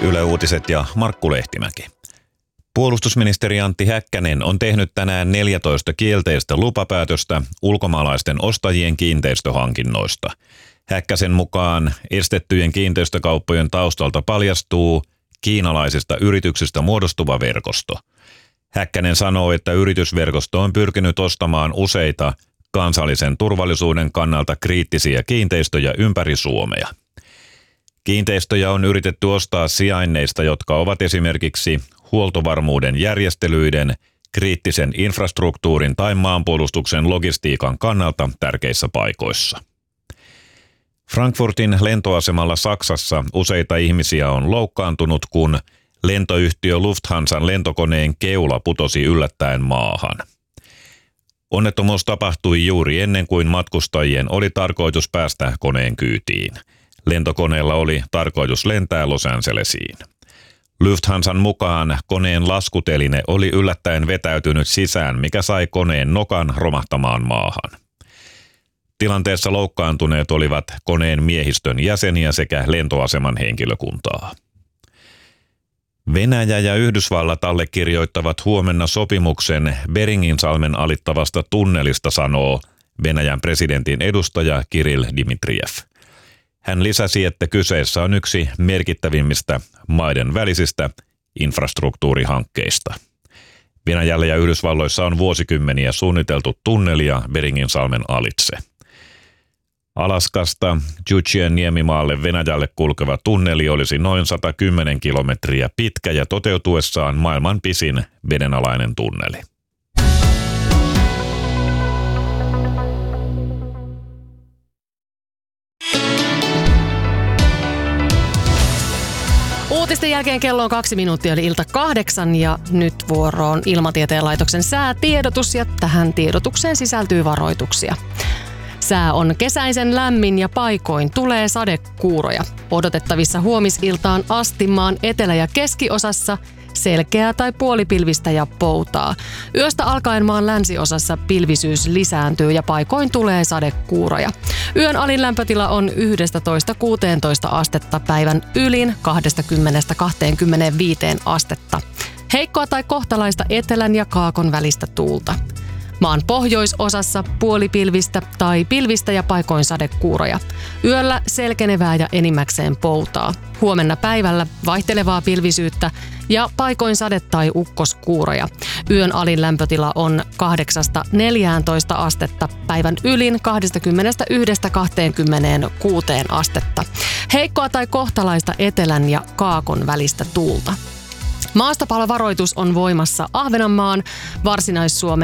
Yle Uutiset ja Markku Lehtimäki. Puolustusministeri Antti Häkkänen on tehnyt tänään 14 kielteistä lupapäätöstä ulkomaalaisten ostajien kiinteistöhankinnoista. Häkkäsen mukaan estettyjen kiinteistökauppojen taustalta paljastuu kiinalaisista yrityksistä muodostuva verkosto. Häkkänen sanoo, että yritysverkosto on pyrkinyt ostamaan useita kansallisen turvallisuuden kannalta kriittisiä kiinteistöjä ympäri Suomea. Kiinteistöjä on yritetty ostaa sijainneista, jotka ovat esimerkiksi huoltovarmuuden järjestelyiden, kriittisen infrastruktuurin tai maanpuolustuksen logistiikan kannalta tärkeissä paikoissa. Frankfurtin lentoasemalla Saksassa useita ihmisiä on loukkaantunut, kun lentoyhtiö Lufthansan lentokoneen keula putosi yllättäen maahan. Onnettomuus tapahtui juuri ennen kuin matkustajien oli tarkoitus päästä koneen kyytiin. Lentokoneella oli tarkoitus lentää Los Angelesiin. Lufthansan mukaan koneen laskuteline oli yllättäen vetäytynyt sisään, mikä sai koneen nokan romahtamaan maahan. Tilanteessa loukkaantuneet olivat koneen miehistön jäseniä sekä lentoaseman henkilökuntaa. Venäjä ja Yhdysvallat allekirjoittavat huomenna sopimuksen Beringinsalmen alittavasta tunnelista, sanoo Venäjän presidentin edustaja Kirill Dmitrijev. Hän lisäsi, että kyseessä on yksi merkittävimmistä maiden välisistä infrastruktuurihankkeista. Venäjällä ja Yhdysvalloissa on vuosikymmeniä suunniteltu tunnelia Beringinsalmen alitse. Alaskasta Jutschien niemimaalle Venäjälle kulkeva tunneli olisi noin 110 kilometriä pitkä ja toteutuessaan maailman pisin vedenalainen tunneli. Uutisten jälkeen kello on 2 minuuttia eli ilta 8 ja nyt vuoroon Ilmatieteen laitoksen säätiedotus ja tähän tiedotukseen sisältyy varoituksia. Sää on kesäisen lämmin ja paikoin tulee sadekuuroja. Odotettavissa huomisiltaan asti maan etelä- ja keskiosassa selkeää tai puolipilvistä ja poutaa. Yöstä alkaen maan länsiosassa pilvisyys lisääntyy ja paikoin tulee sadekuuroja. Yön alin lämpötila on 11–16 astetta, päivän ylin 20–25 astetta. Heikkoa tai kohtalaista etelän ja kaakon välistä tuulta. Maan pohjoisosassa puolipilvistä tai pilvistä ja paikoin sadekuuroja. Yöllä selkenevää ja enimmäkseen poutaa. Huomenna päivällä vaihtelevaa pilvisyyttä ja paikoin sade- tai ukkoskuuroja. Yön alin lämpötila on 8–14 astetta, päivän ylin 21–26 astetta. Heikkoa tai kohtalaista etelän ja kaakon välistä tuulta. Maastopalovaroitus on voimassa Ahvenanmaan, Varsinais-Suomen